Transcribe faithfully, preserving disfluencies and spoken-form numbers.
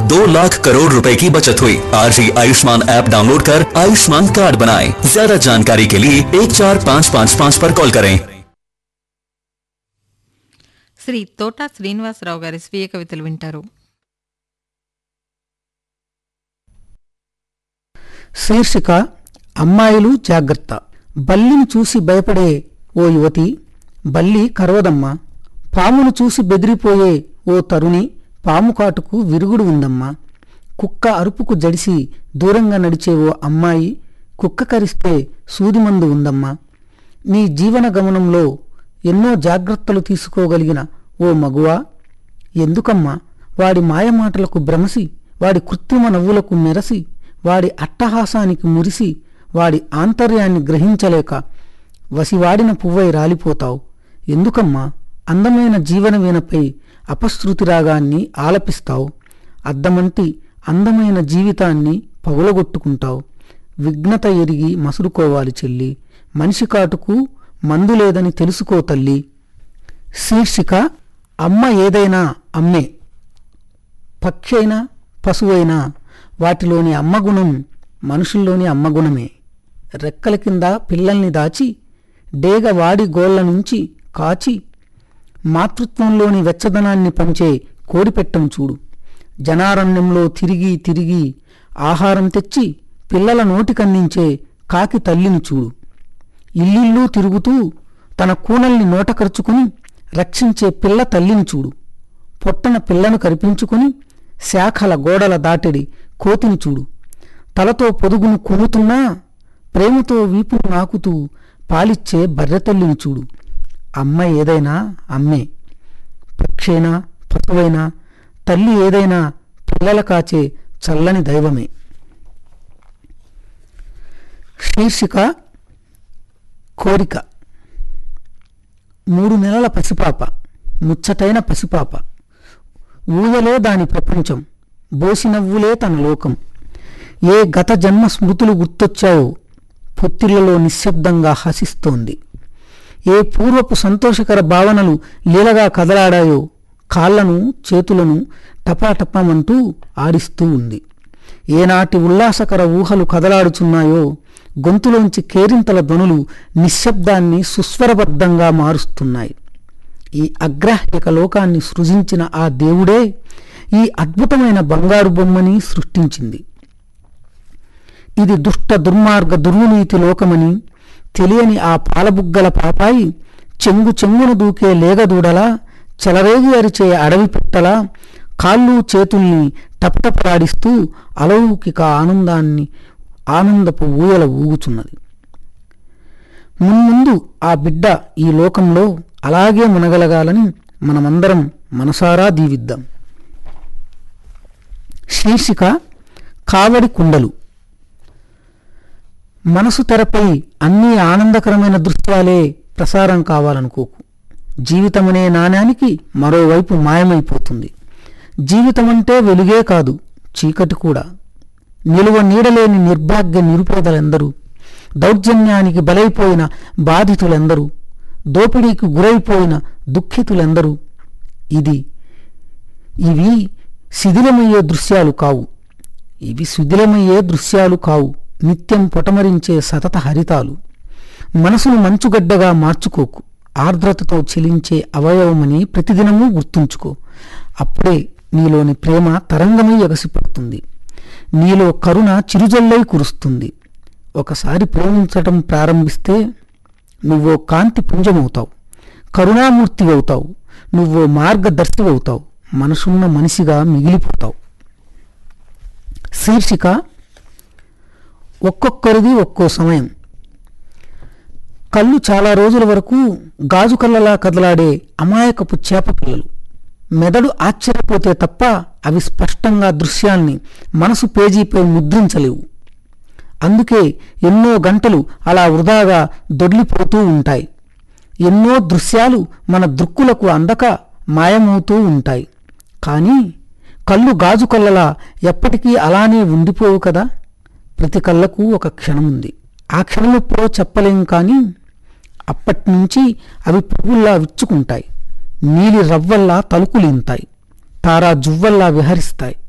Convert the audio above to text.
दो लाख करोड़ रुपए की बचत हुई। आज ही आयुष्मान ऐप डाउनलोड कर आयुष्मान कार्ड बनाएं। ज्यादा जानकारी के लिए एक चार पाँच पाँच पाँच पर कॉल करें। శ్రీ తోట శ్రీనివాసరావు గారి స్వీయ కవితలు వింటారు. శీర్షిక అమ్మాయిలు జాగ్రత్త. బల్లిని చూసి భయపడే ఓ యువతి, బల్లి కరవదమ్మా. పామును చూసి బెదిరిపోయే ఓ తరుణి, పాము కాటుకు విరుగుడు ఉందమ్మా. కుక్క అరుపుకు జడిసి దూరంగా నడిచే ఓ అమ్మాయి, కుక్క కరిస్తే సూదిమందు ఉందమ్మా. నీ జీవన గమనంలో ఎన్నో జాగ్రత్తలు తీసుకోగలిగిన ఓ మగువా, ఎందుకమ్మా వాడి మాయమాటలకు భ్రమసి, వాడి కృత్రిమ నవ్వులకు మెరసి, వాడి అట్టహాసానికి మురిసి, వాడి ఆంతర్యాన్ని గ్రహించలేక వసివాడిన పువ్వై రాలిపోతావు? ఎందుకమ్మా అందమైన జీవన వీణపై అపశృతి రాగాన్ని ఆలపిస్తావు? అద్దమంటి అందమైన జీవితాన్ని పగులగొట్టుకుంటావు. విఘ్నత ఎరిగి మసురుకోవాలి చెల్లి, మనిషి కాటుకు మందు లేదని తెలుసుకో తల్లి. శీర్షిక అమ్మ ఏదైనా అమ్మే. పక్షి అయినా పశువైనా వాటిలోని అమ్మగుణం మనుషుల్లోని అమ్మగుణమే. రెక్కల కింద పిల్లల్ని దాచి, డేగ వాడి గోళ్ల నుంచి కాచి, మాతృత్వంలోని వెచ్చదనాన్ని పంచే కోడిపెట్టం చూడు. జనారణ్యంలో తిరిగి తిరిగి ఆహారం తెచ్చి పిల్లల నోటికందించే కాకి తల్లిని చూడు. ఇల్లిల్లు తిరుగుతూ తన కూనల్ని నోట ఖర్చుకుని రక్షించే పిల్ల తల్లిని చూడు. పొట్టన పిల్లను కరిపించుకుని శాఖల గోడల దాటిడి కోతిని చూడు. తలతో పొదుగును కొనుతున్నా ప్రేమతో వీపును నాకుతూ పాలిచ్చే బర్రెతల్లిని చూడు. అమ్మ ఏదైనా అమ్మే. పక్షైనా పశువైనా తల్లి ఏదైనా పిల్లల కాచే చల్లని దైవమే. శీర్షిక కోరిక. మూడు నెలల పసిపాప, ముచ్చటైన పసిపాప, ఊయలే దాని ప్రపంచం, బోసినవ్వులే తన లోకం. ఏ గత జన్మ స్మృతులు గుర్తొచ్చాయో పొత్తిళ్లలో నిశ్శబ్దంగా హసిస్తోంది. ఏ పూర్వపు సంతోషకర భావనలు లీలగా కదలాడాయో కాళ్లను చేతులను టపాటపమంటూ ఆడిస్తూ ఉంది. ఏనాటి ఉల్లాసకర ఊహలు కదలాడుచున్నాయో గొంతులోంచి కేరింతల ధ్వనులు నిశ్శబ్దాన్ని సుస్వరబద్ధంగా మారుస్తున్నాయి. ఈ అగ్రాహ్యక లోకాన్ని సృజించిన ఆ దేవుడే ఈ అద్భుతమైన బంగారు బొమ్మని సృష్టించింది. ఇది దుష్ట దుర్మార్గ దుర్వినీతి లోకమని తెలియని ఆ పాలబుగ్గల పాపాయి చెంగు చెంగున దూకే లేగదూడలా, చెలరేగి అరిచే అడవి పెట్టలా కాళ్ళు చేతుల్ని టపటపలాడిస్తూ అలౌకిక ఆనందాన్ని ఆనందపు ఊయల ఊగుచున్నది. మున్ముందు ఆ బిడ్డ ఈ లోకంలో అలాగే మునగలగాలని మనమందరం మనసారా దీవిద్దాం. శీర్షిక కావడి కుండలు. మనసు తెరపై అన్ని ఆనందకరమైన దృశ్యాలే ప్రసారం కావాలనుకోకు. జీవితమనే నాణ్యానికి మరోవైపు మాయమైపోతుంది. జీవితమంటే వెలుగే కాదు, చీకటి కూడా. నిలువ నీడలేని నిర్భాగ్య నిరుపేదలెందరూ, దౌర్జన్యానికి బలైపోయిన బాధితులెందరూ, దోపిడీకి గురైపోయిన దుఃఖితులెందరూ. ఇది ఇవి శిథిలమయ్యే దృశ్యాలు కావు. ఇవి శిథిలమయ్యే దృశ్యాలు కావు నిత్యం పొటమరించే సతత హరితాలు. మనసును మంచుగడ్డగా మార్చుకోకు. ఆర్ద్రతతో చెలించే అవయవమని ప్రతిదినమూ గుర్తుంచుకో. అప్పుడే నీలోని ప్రేమ తరంగమై ఎగసిపడుతుంది. నీలో కరుణ చిరుజల్లై కురుస్తుంది. ఒకసారి ప్రేమించటం ప్రారంభిస్తే నువ్వో కాంతి పుంజమవుతావు, కరుణామూర్తివవుతావు, నువ్వో మార్గదర్శివవుతావు, మనసున్న మనిషిగా మిగిలిపోతావు. శీర్షిక ఒక్కొక్కరిది ఒక్కో సమయం. కళ్ళు చాలా రోజుల వరకు గాజు కళ్ళలా కదలాడే అమాయకపు చేప పిల్లలు. మెదడు ఆశ్చర్యపోతే తప్ప అవి స్పష్టంగా దృశ్యాల్ని మనసు పేజీపై ముద్రించలేవు. అందుకే ఎన్నో గంటలు అలా వృధాగా దొర్లిపోతూ ఉంటాయి. ఎన్నో దృశ్యాలు మన దృక్కులకు అందక మాయమవుతూ ఉంటాయి. కానీ కళ్ళు గాజు కళ్ళలా ఎప్పటికీ అలానే ఉండిపోవు కదా. ప్రతి కళ్ళకు ఒక క్షణముంది. ఆ క్షణం ఎప్పుడో చెప్పలేం, కానీ అప్పటినుంచి అవి పువ్వుల్లా విచ్చుకుంటాయి, నీలి రవ్వల్లా తలుకులింతాయి, తారా జువ్వల్లా విహరిస్తాయి.